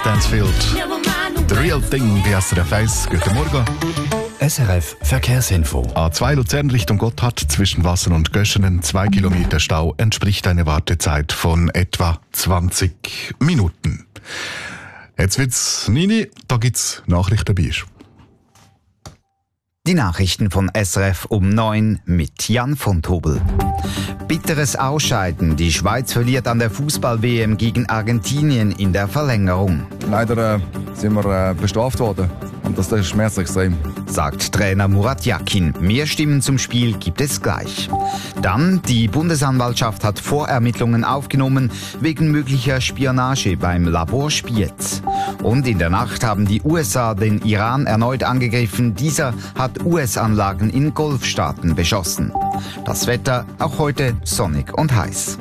Last Dance Field. The Real Thing bei SRF 1. Guten Morgen. SRF Verkehrsinfo. A2 Luzern Richtung Gotthard zwischen Wassen und Göschenen 2 Kilometer Stau entspricht eine Wartezeit von etwa 20 Minuten. Jetzt wird's 9, da gibt's Nachrichten bei uns. Die Nachrichten von SRF um 9 mit Jan von Tobel. Bitteres Ausscheiden. Die Schweiz verliert an der Fußball-WM gegen Argentinien in der Verlängerung. Leider sind wir bestraft worden und das schmerzt extrem. Sagt Trainer Murat Yakin. Mehr Stimmen zum Spiel gibt es gleich. Dann, die Bundesanwaltschaft hat Vorermittlungen aufgenommen wegen möglicher Spionage beim Labor Spiez. Und in der Nacht haben die USA den Iran erneut angegriffen. Dieser hat US-Anlagen in Golfstaaten beschossen. Das Wetter auch heute sonnig und heiß.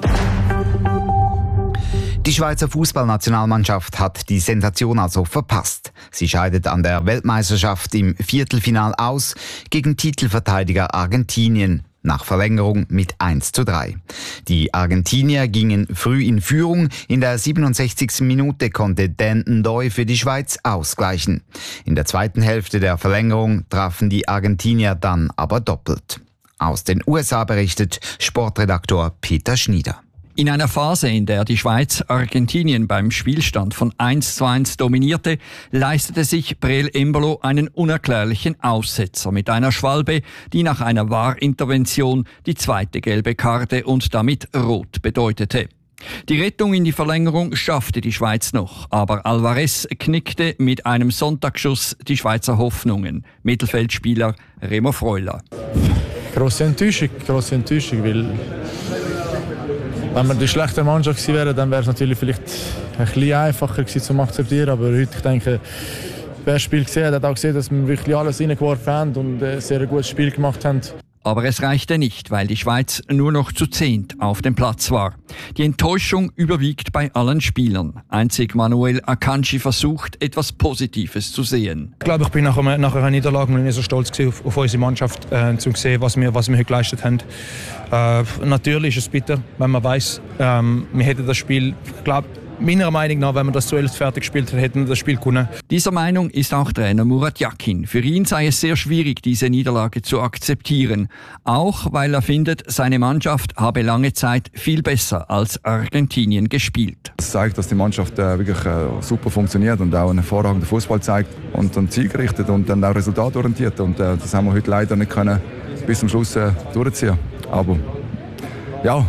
Die Schweizer Fußballnationalmannschaft hat die Sensation also verpasst. Sie scheidet an der Weltmeisterschaft im Viertelfinal aus gegen Titelverteidiger Argentinien. Nach Verlängerung mit 1:3. Die Argentinier gingen früh in Führung. In der 67. Minute konnte Dan Ndoye für die Schweiz ausgleichen. In der zweiten Hälfte der Verlängerung trafen die Argentinier dann aber doppelt. Aus den USA berichtet Sportredaktor Peter Schnieder. In einer Phase, in der die Schweiz Argentinien beim Spielstand von 1:1 dominierte, leistete sich Breel Embolo einen unerklärlichen Aussetzer mit einer Schwalbe, die nach einer VAR-Intervention die zweite gelbe Karte und damit Rot bedeutete. Die Rettung in die Verlängerung schaffte die Schweiz noch, aber Alvarez knickte mit einem Sonntagsschuss die Schweizer Hoffnungen. Mittelfeldspieler Remo Freuler. Grosse Enttäuschung, weil wenn wir die schlechte Mannschaft gewesen wären, dann wäre es natürlich vielleicht ein bisschen einfacher gewesen zum Akzeptieren. Aber heute, ich denke, wer das Spiel gesehen hat, hat auch gesehen, dass wir wirklich alles reingeworfen haben und ein sehr gutes Spiel gemacht haben. Aber es reichte nicht, weil die Schweiz nur noch zu 10 auf dem Platz war. Die Enttäuschung überwiegt bei allen Spielern. Einzig Manuel Akanji versucht, etwas Positives zu sehen. Ich glaube, ich bin nach einer Niederlage nicht so stolz auf unsere Mannschaft, zu sehen, was wir heute geleistet haben. Natürlich ist es bitter, wenn man weiss, wir hätten das Spiel, ich glaube, meiner Meinung nach, wenn wir das zu 11 fertig gespielt hätten, hätten wir das Spiel gewonnen. Dieser Meinung ist auch Trainer Murat Yakin. Für ihn sei es sehr schwierig, diese Niederlage zu akzeptieren. Auch weil er findet, seine Mannschaft habe lange Zeit viel besser als Argentinien gespielt. Das zeigt, dass die Mannschaft wirklich super funktioniert und auch einen hervorragenden Fußball zeigt und dann zielgerichtet und dann auch resultatorientiert. Und das haben wir heute leider nicht können bis zum Schluss durchziehen. Aber ja,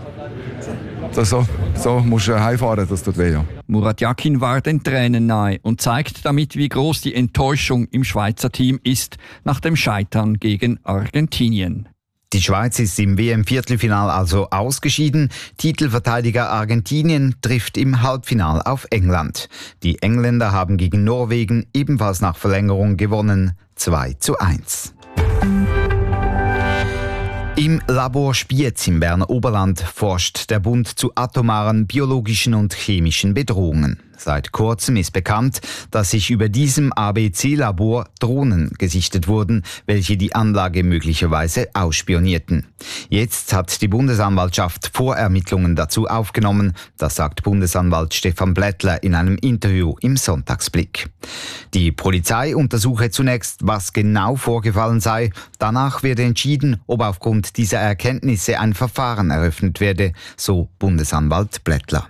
so musst du heimfahren, das tut weh. Ja. Murat Yakin war den Tränen nahe und zeigt damit, wie groß die Enttäuschung im Schweizer Team ist nach dem Scheitern gegen Argentinien. Die Schweiz ist im WM-Viertelfinal also ausgeschieden. Titelverteidiger Argentinien trifft im Halbfinal auf England. Die Engländer haben gegen Norwegen ebenfalls nach Verlängerung gewonnen, 2:1. Im Labor Spiez im Berner Oberland forscht der Bund zu atomaren, biologischen und chemischen Bedrohungen. Seit kurzem ist bekannt, dass sich über diesem ABC-Labor Drohnen gesichtet wurden, welche die Anlage möglicherweise ausspionierten. Jetzt hat die Bundesanwaltschaft Vorermittlungen dazu aufgenommen, das sagt Bundesanwalt Stefan Blättler in einem Interview im Sonntagsblick. Die Polizei untersuche zunächst, was genau vorgefallen sei. Danach werde entschieden, ob aufgrund dieser Erkenntnisse ein Verfahren eröffnet werde, so Bundesanwalt Blättler.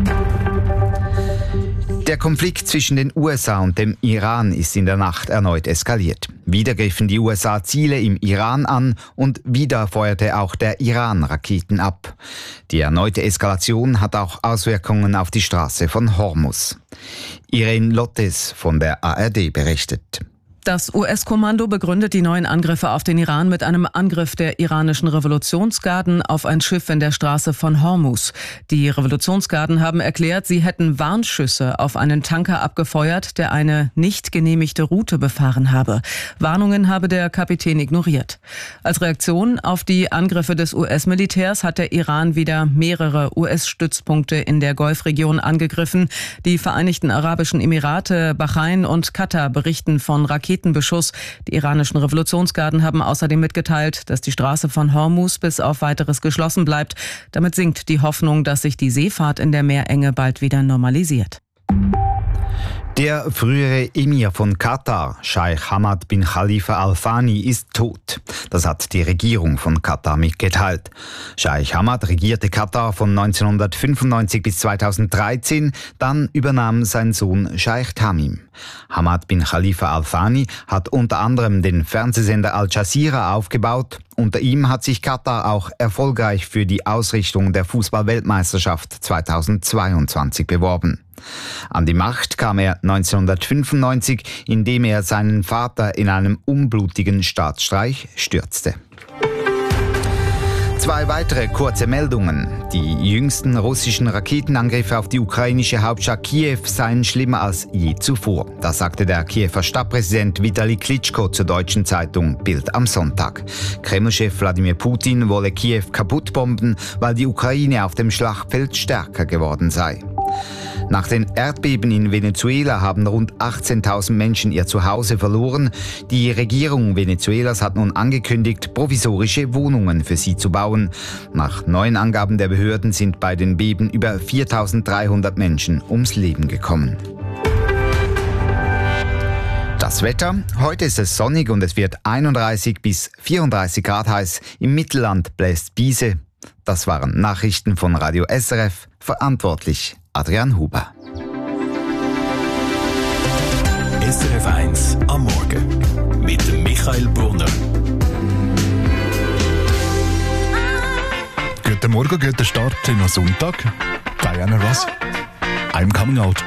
Der Konflikt zwischen den USA und dem Iran ist in der Nacht erneut eskaliert. Wieder griffen die USA Ziele im Iran an und wieder feuerte auch der Iran Raketen ab. Die erneute Eskalation hat auch Auswirkungen auf die Straße von Hormuz. Irene Lottes von der ARD berichtet. Das US-Kommando begründet die neuen Angriffe auf den Iran mit einem Angriff der iranischen Revolutionsgarden auf ein Schiff in der Straße von Hormuz. Die Revolutionsgarden haben erklärt, sie hätten Warnschüsse auf einen Tanker abgefeuert, der eine nicht genehmigte Route befahren habe. Warnungen habe der Kapitän ignoriert. Als Reaktion auf die Angriffe des US-Militärs hat der Iran wieder mehrere US-Stützpunkte in der Golfregion angegriffen. Die Vereinigten Arabischen Emirate, Bahrain und Katar berichten von Raketenbeschuss. Die iranischen Revolutionsgarden haben außerdem mitgeteilt, dass die Straße von Hormuz bis auf Weiteres geschlossen bleibt. Damit sinkt die Hoffnung, dass sich die Seefahrt in der Meerenge bald wieder normalisiert. Der frühere Emir von Katar, Scheich Hamad bin Khalifa Al Thani, ist tot. Das hat die Regierung von Katar mitgeteilt. Scheich Hamad regierte Katar von 1995 bis 2013, dann übernahm sein Sohn Scheich Tamim. Hamad bin Khalifa Al Thani hat unter anderem den Fernsehsender Al Jazeera aufgebaut. Unter ihm hat sich Katar auch erfolgreich für die Ausrichtung der Fußball-Weltmeisterschaft 2022 beworben. An die Macht kam er 1995, indem er seinen Vater in einem unblutigen Staatsstreich stürzte. 2 weitere kurze Meldungen. Die jüngsten russischen Raketenangriffe auf die ukrainische Hauptstadt Kiew seien schlimmer als je zuvor. Das sagte der Kiewer Stadtpräsident Vitali Klitschko zur deutschen Zeitung Bild am Sonntag. Kremlchef Wladimir Putin wolle Kiew kaputtbomben, weil die Ukraine auf dem Schlachtfeld stärker geworden sei. Nach den Erdbeben in Venezuela haben rund 18.000 Menschen ihr Zuhause verloren. Die Regierung Venezuelas hat nun angekündigt, provisorische Wohnungen für sie zu bauen. Nach neuen Angaben der Behörden sind bei den Beben über 4.300 Menschen ums Leben gekommen. Das Wetter. Heute ist es sonnig und es wird 31 bis 34 Grad heiß. Im Mittelland bläst Biese. Das waren Nachrichten von Radio SRF. Verantwortlich Adrian Huber. SRF 1 am Morgen mit dem Michael Brunner. Guten Morgen, guten Start in den Sonntag. Diana Ross, I'm coming out.